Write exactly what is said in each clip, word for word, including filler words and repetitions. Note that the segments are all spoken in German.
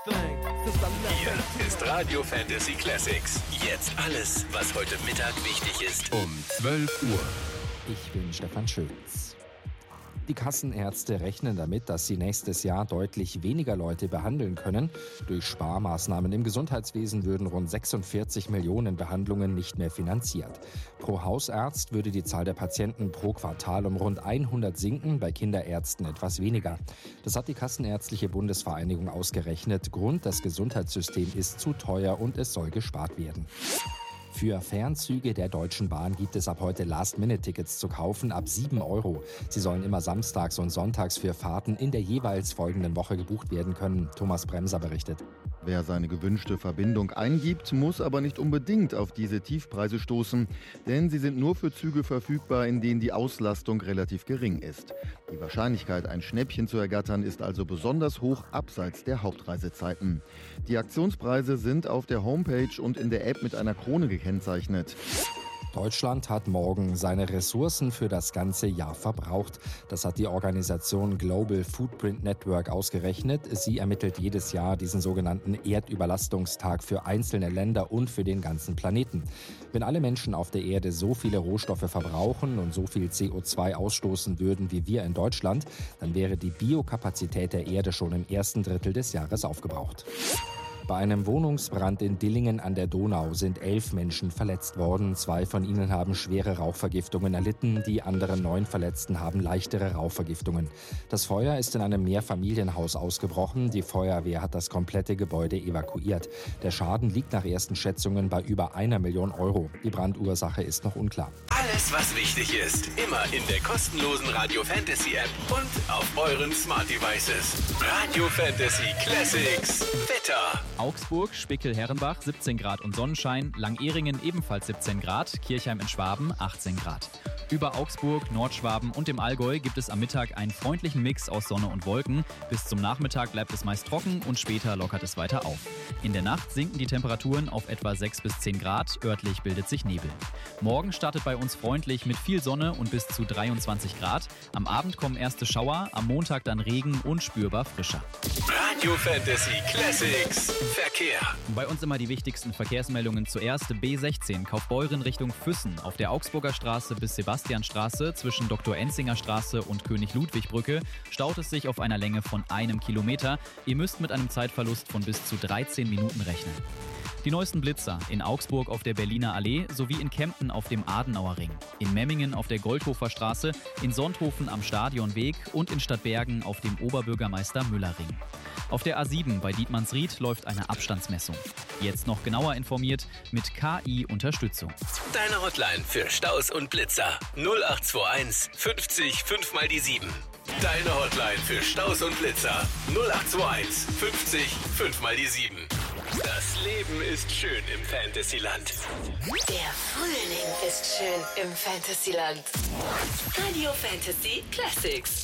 Hier ist Radio Fantasy Classics. Jetzt alles, was heute Mittag wichtig ist. Um zwölf Uhr. Ich bin Stefan Schulz. Die Kassenärzte rechnen damit, dass sie nächstes Jahr deutlich weniger Leute behandeln können. Durch Sparmaßnahmen im Gesundheitswesen würden rund sechsundvierzig Millionen Behandlungen nicht mehr finanziert. Pro Hausarzt würde die Zahl der Patienten pro Quartal um rund hundert sinken, bei Kinderärzten etwas weniger. Das hat die Kassenärztliche Bundesvereinigung ausgerechnet. Grund: das Gesundheitssystem ist zu teuer und es soll gespart werden. Für Fernzüge der Deutschen Bahn gibt es ab heute Last-Minute-Tickets zu kaufen ab sieben Euro. Sie sollen immer samstags und sonntags für Fahrten in der jeweils folgenden Woche gebucht werden können. Thomas Bremser berichtet. Wer seine gewünschte Verbindung eingibt, muss aber nicht unbedingt auf diese Tiefpreise stoßen, denn sie sind nur für Züge verfügbar, in denen die Auslastung relativ gering ist. Die Wahrscheinlichkeit, ein Schnäppchen zu ergattern, ist also besonders hoch abseits der Hauptreisezeiten. Die Aktionspreise sind auf der Homepage und in der App mit einer Krone gekennzeichnet. Deutschland hat morgen seine Ressourcen für das ganze Jahr verbraucht. Das hat die Organisation Global Footprint Network ausgerechnet. Sie ermittelt jedes Jahr diesen sogenannten Erdüberlastungstag für einzelne Länder und für den ganzen Planeten. Wenn alle Menschen auf der Erde so viele Rohstoffe verbrauchen und so viel C O zwei ausstoßen würden wie wir in Deutschland, dann wäre die Biokapazität der Erde schon im ersten Drittel des Jahres aufgebraucht. Bei einem Wohnungsbrand in Dillingen an der Donau sind elf Menschen verletzt worden. Zwei von ihnen haben schwere Rauchvergiftungen erlitten. Die anderen neun Verletzten haben leichtere Rauchvergiftungen. Das Feuer ist in einem Mehrfamilienhaus ausgebrochen. Die Feuerwehr hat das komplette Gebäude evakuiert. Der Schaden liegt nach ersten Schätzungen bei über einer Million Euro. Die Brandursache ist noch unklar. Alles, was wichtig ist, immer in der kostenlosen Radio Fantasy App und auf euren Smart Devices. Radio Fantasy Classics. Wetter. Augsburg, Spickel-Herrenbach siebzehn Grad und Sonnenschein, Langehringen ebenfalls siebzehn Grad, Kirchheim in Schwaben achtzehn Grad. Über Augsburg, Nordschwaben und dem Allgäu gibt es am Mittag einen freundlichen Mix aus Sonne und Wolken. Bis zum Nachmittag bleibt es meist trocken und später lockert es weiter auf. In der Nacht sinken die Temperaturen auf etwa sechs bis zehn Grad, örtlich bildet sich Nebel. Morgen startet bei uns freundlich mit viel Sonne und bis zu dreiundzwanzig Grad. Am Abend kommen erste Schauer, am Montag dann Regen und spürbar frischer. Radio Fantasy Classics. Verkehr. Bei uns immer die wichtigsten Verkehrsmeldungen zuerst. B sechzehn Kaufbeuren Richtung Füssen auf der Augsburger Straße bis Sebastianstraße zwischen Doktor Enzinger Straße und König-Ludwig-Brücke staut es sich auf einer Länge von einem Kilometer. Ihr müsst mit einem Zeitverlust von bis zu dreizehn Minuten rechnen. Die neuesten Blitzer in Augsburg auf der Berliner Allee sowie in Kempten auf dem Adenauer Ring, in Memmingen auf der Goldhofer Straße, in Sonthofen am Stadionweg und in Stadtbergen auf dem Oberbürgermeister Müller Ring. Auf der A sieben bei Dietmannsried läuft eine Abstandsmessung. Jetzt noch genauer informiert mit K I-Unterstützung. Deine Hotline für Staus und Blitzer null acht zwei eins fünfzig fünf mal die sieben. Deine Hotline für Staus und Blitzer null acht zwei eins fünfzig fünf mal die sieben. Das Leben ist schön im Fantasyland. Der Frühling ist schön im Fantasyland. Radio Fantasy Classics.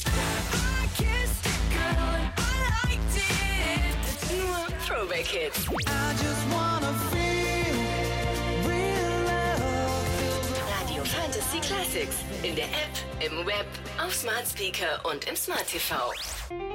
Nur Throwback Hits. Radio Fantasy Classics. In der App, im Web, auf Smart Speaker und im Smart T V.